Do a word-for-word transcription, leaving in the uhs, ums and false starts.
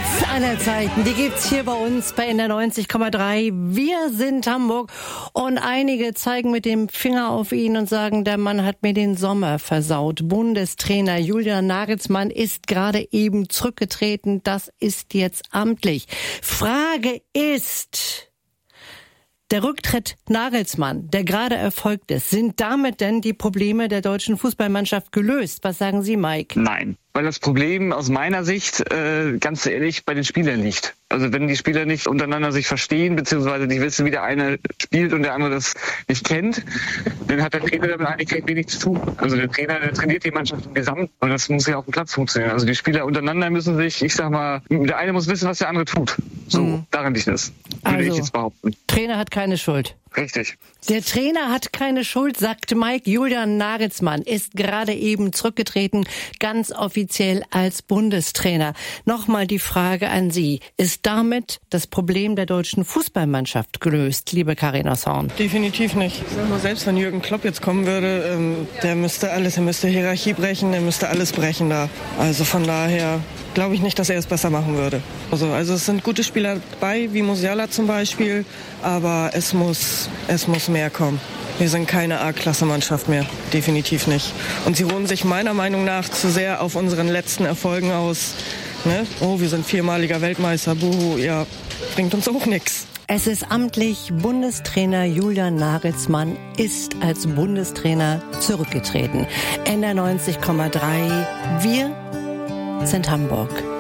Hits aller Zeiten, die gibt's hier bei uns bei N R neunzig Komma drei. Wir sind Hamburg und einige zeigen mit dem Finger auf ihn und sagen, der Mann hat mir den Sommer versaut. Bundestrainer Julian Nagelsmann ist gerade eben zurückgetreten. Das ist jetzt amtlich. Frage ist, der Rücktritt Nagelsmann, der gerade erfolgt ist, sind damit denn die Probleme der deutschen Fußballmannschaft gelöst? Was sagen Sie, Mike? Nein, weil das Problem aus meiner Sicht, äh, ganz ehrlich, bei den Spielern liegt. Also wenn die Spieler nicht untereinander sich verstehen, beziehungsweise nicht wissen, wie der eine spielt und der andere das nicht kennt, dann hat der Trainer damit eigentlich wenig zu tun. Also der Trainer, der trainiert die Mannschaft im Gesamt und das muss ja auf dem Platz funktionieren. Also die Spieler untereinander müssen sich, ich sag mal, der eine muss wissen, was der andere tut. So, mhm. daran liegt es, würde also, ich jetzt behaupten. Trainer hat keine Schuld. Richtig. Der Trainer hat keine Schuld, sagt Mike. Julian Nagelsmann ist gerade eben zurückgetreten, ganz offiziell als Bundestrainer. Nochmal die Frage an Sie. Ist damit das Problem der deutschen Fußballmannschaft gelöst, liebe Karin aus Horn? Definitiv nicht. Ich sag mal, selbst wenn Jürgen Klopp jetzt kommen würde, ähm, der müsste alles, der müsste Hierarchie brechen, der müsste alles brechen da. Also von daher glaube ich nicht, dass er es besser machen würde. Also, also es sind gute Spieler dabei, wie Musiala zum Beispiel, aber es muss, es muss mehr kommen. Wir sind keine A-Klasse-Mannschaft mehr, definitiv nicht. Und sie ruhen sich meiner Meinung nach zu sehr auf unseren letzten Erfolgen aus. Ne? Oh, wir sind viermaliger Weltmeister, buhu, ja, bringt uns auch nichts. Es ist amtlich, Bundestrainer Julian Nagelsmann ist als Bundestrainer zurückgetreten. N R neunzig Komma drei, wir sind Hamburg.